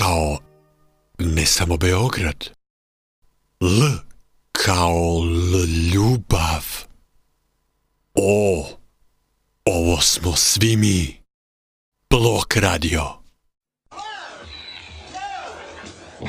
kao ne samo Beograd. L kao ljubav. O, ovo smo svi mi. Blok Radio.